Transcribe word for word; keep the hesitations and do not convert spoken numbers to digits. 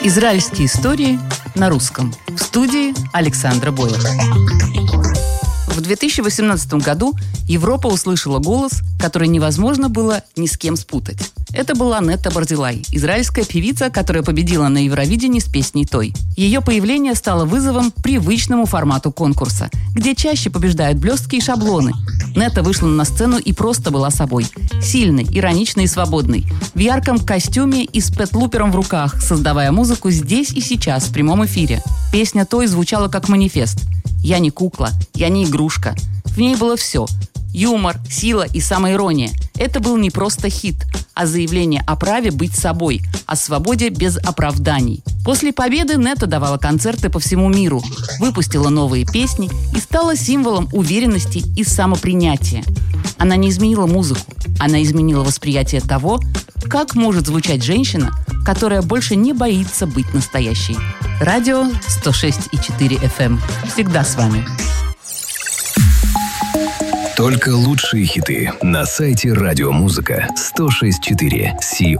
Израильские истории на русском. В студии Александра Боева. В две тысячи восемнадцатом году Европа услышала голос, который невозможно было ни с кем спутать. Это была Нетта Бардилай, израильская певица, которая победила на Евровидении с песней «Той». Ее появление стало вызовом привычному формату конкурса, где чаще побеждают блестки и шаблоны. Нетта вышла на сцену и просто была собой. Сильной, ироничной и свободной. В ярком костюме и с пэт-лупером в руках, создавая музыку здесь и сейчас, в прямом эфире. Песня «Той» звучала как манифест. «Я не кукла, я не игрушка». В ней было все. Юмор, сила и самоирония. Это был не просто хит, а заявление о праве быть собой, о свободе без оправданий. После победы Нетта давала концерты по всему миру, выпустила новые песни и стала символом уверенности и самопринятия. Она не изменила музыку, она изменила восприятие того, как может звучать женщина, которая больше не боится быть настоящей. Радио сто шесть и четыре эф эм. Всегда с вами. Только лучшие хиты на сайте радиомузыка сто шесть и четыре си